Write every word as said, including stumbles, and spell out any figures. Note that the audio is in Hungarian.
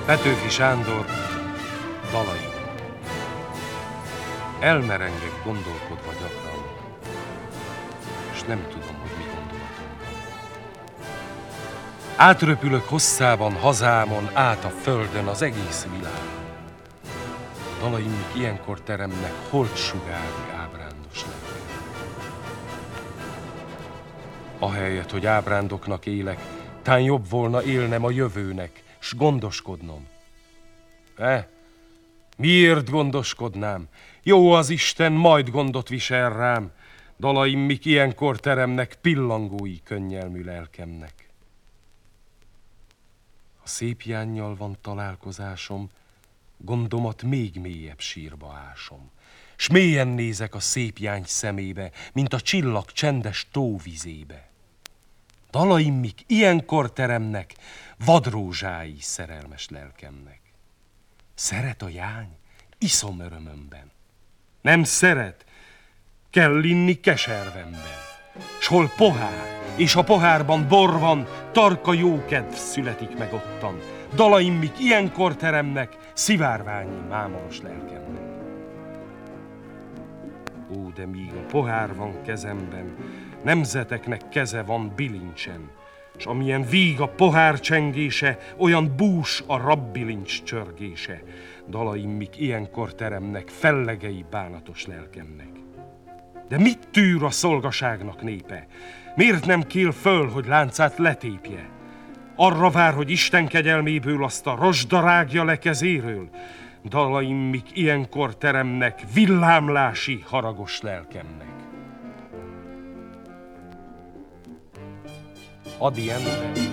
Petőfi Sándor dalai. Elmerengek gondolkodva gyakran, és nem tudom, hogy mi gondolatom van. Átröpülök hosszában, hazámon, át a földön, az egész világon. Dalaim ilyenkor teremnek holtsugárni ábrándos lelkem. Ahelyett, hogy ábrándoknak élek, tán jobb volna élnem a jövőnek, s gondoskodnom. E, miért gondoskodnám? Jó az Isten, majd gondot visel rám. Dalaim mik ilyenkor teremnek pillangói könnyelmű lelkemnek. Ha szép jánnyal van találkozásom, gondomat még mélyebb sírba ásom, s mélyen nézek a szép jány szemébe, mint a csillag csendes tóvizébe. Dalaim mik ilyenkor teremnek vadrózsái szerelmes lelkemnek. Szeret a jány? Iszom örömömben. Nem szeret? Kell inni keservemben. S hol pohár, és a pohárban bor van, tarka jókedv születik meg ottan. Dalaim mik ilyenkor teremnek szivárványi mámoros lelkemnek. Ó, de míg a pohár van kezemben, nemzeteknek keze van bilincsen, s amilyen víg a pohár csengése, olyan bús a rabbilincs csörgése. Dalaim mik ilyenkor teremnek fellegei bánatos lelkemnek. De mit tűr a szolgaságnak népe? Miért nem kél föl, hogy láncát letépje? Arra vár, hogy Isten kegyelméből azt a rozsda rágja le kezéről? Dalaim mik ilyenkor teremnek villámlási haragos lelkemnek. Adi ember,